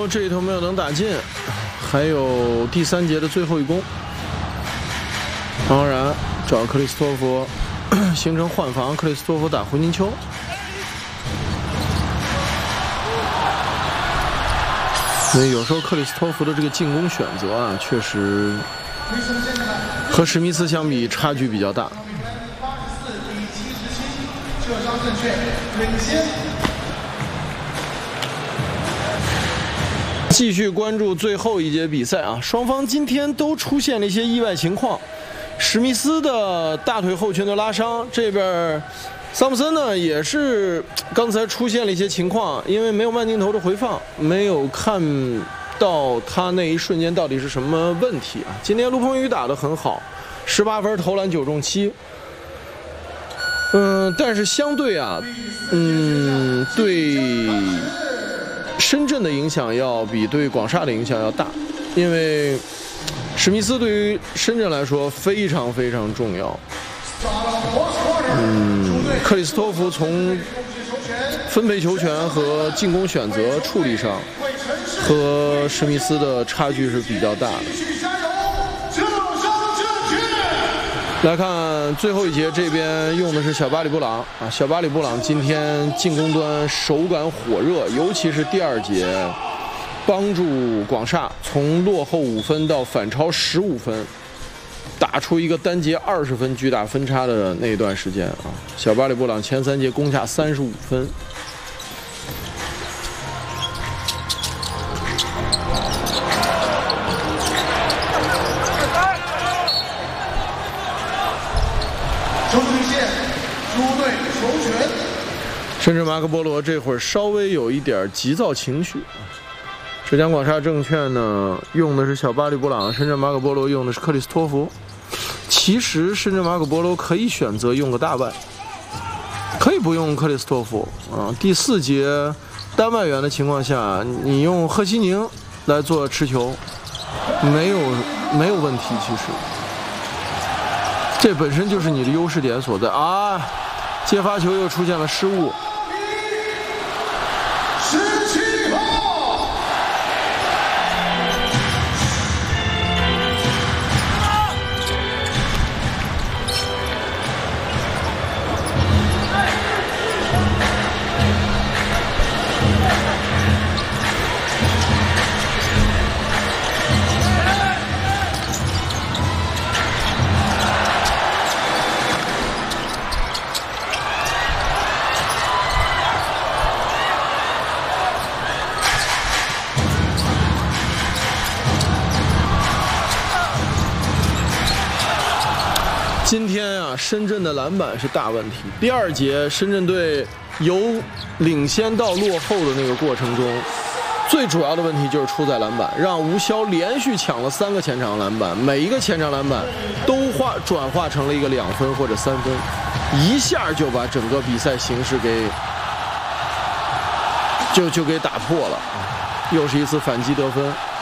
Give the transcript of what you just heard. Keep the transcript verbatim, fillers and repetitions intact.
夫这一头没有能打进，还有第三节的最后一攻。当然找克里斯托弗形成换防，克里斯托弗打回泥鳅。所以有时候克里斯托弗的这个进攻选择啊，确实和史密斯相比差距比较大。 射伤正确，领先。 继续关注最后一节比赛啊，双方今天都出现了一些意外情况。史密斯的大腿后群的拉伤，这边桑普森呢也是刚才出现了一些情况，因为没有慢镜头的回放，没有看到他那一瞬间到底是什么问题啊。今天卢鹏宇打得很好，十八分投篮九中七。嗯，但是相对啊，嗯，对深圳的影响要比对广厦的影响要大，因为史密斯对于深圳来说非常非常重要。嗯，克里斯托弗从分配球权和进攻选择处理上，和史密斯的差距是比较大的。来看最后一节，这边用的是小巴里布朗啊，小巴里布朗今天进攻端手感火热，尤其是第二节，帮助广厦从落后五分到反超十五分，打出一个单节二十分巨大分差的那一段时间啊，小巴里布朗前三节攻下三十五分。深圳马可波罗这会儿稍微有一点急躁情绪。浙江广厦证券呢用的是小巴里布朗，深圳马可波罗用的是克里斯托弗。其实深圳马可波罗可以选择用个大外，可以不用克里斯托弗啊。第四节单外援的情况下，你用贺西宁来做持球，没有没有问题。其实这本身就是你的优势点所在啊。接发球又出现了失误。今天啊，深圳的篮板是大问题。第二节，深圳队由领先到落后的那个过程中，最主要的问题就是出在篮板，让吴骁连续抢了三个前场篮板，每一个前场篮板都化转化成了一个两分或者三分，一下就把整个比赛形势给就就给打破了，又是一次反击得分。